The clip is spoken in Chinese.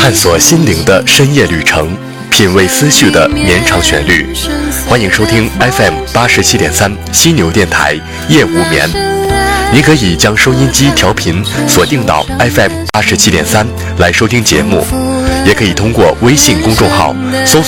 探索心灵的深夜旅程，品味思绪的绵长旋律。欢迎收听 FM87.3 犀牛电台夜无眠。你可以将收音机调频锁定到 FM87.3 来收听节目，也可以通过微信公众号搜索